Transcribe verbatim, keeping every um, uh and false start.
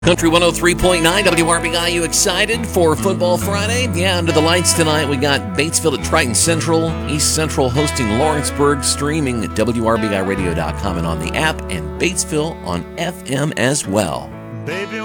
Country one oh three point nine W R B I, you excited for Football Friday? Yeah, under the lights tonight, we got Batesville at Triton Central, East Central hosting Lawrenceburg, streaming at W R B I radio dot com and on the app, and Batesville on F M as well. Baby,